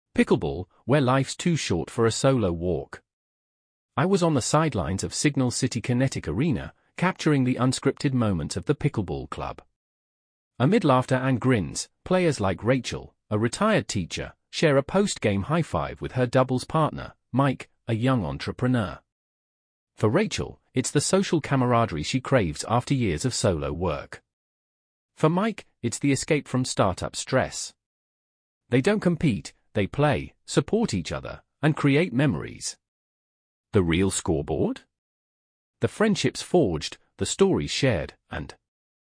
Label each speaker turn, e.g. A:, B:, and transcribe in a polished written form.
A: Pickleball, where life's too short for a solo walk. I was on the sidelines of Signal City Kinetic Arena, capturing the unscripted moments of the pickleball club. Amid laughter and grins, players like Rachel, a retired teacher, share a post-game high-five with her doubles partner, Mike, a young entrepreneur. For Rachel, it's the social camaraderie she craves after years of solo work. For Mike, it's the escape from startup stress. They don't compete, they play, support each other, and create memories. The real scoreboard? The friendships forged, the stories shared, and